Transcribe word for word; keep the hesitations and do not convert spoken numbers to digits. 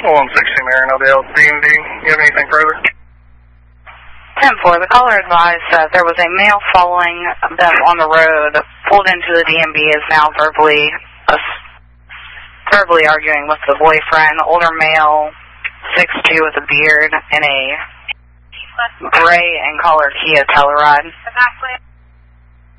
one sixty Marinodale, D M D. You have anything further? ten four, the caller advised that there was a male following them on the road, pulled into the D M V, is now verbally uh, verbally arguing with the boyfriend, older male, six two with a beard, in a gray and colored Kia Telluride.